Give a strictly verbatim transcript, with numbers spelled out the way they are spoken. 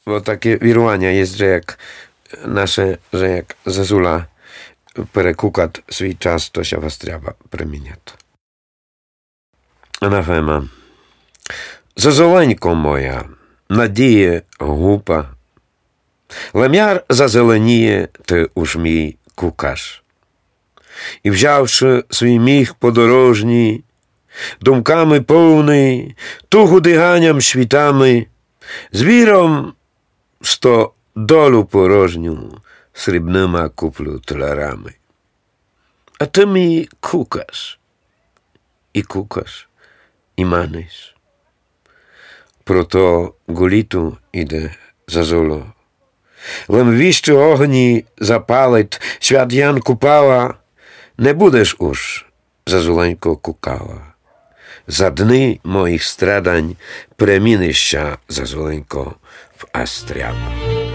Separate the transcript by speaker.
Speaker 1: Bo takie wirування jest, że jak nasze, że jak Zazula perekukat swój czas, to się was trzeba premieniać. Анафема. Зазоленько моя, надіє гупа, лем'яр зазеленіє, ти уж мій кукаш. І взявши свій міг подорожній, думками повний, тугу диганням світами, з віром сто долю порожню срібнима куплю таларами. А ти мій кукаш, і кукаш, і маниш. Прото гуліту іде Зазуло. Лем віщо огні запалить, свят Ян Купала, не будеш уж, Зазуленько, кукала. За дни моїх страдань премінища, Зазуленько, в Астряба.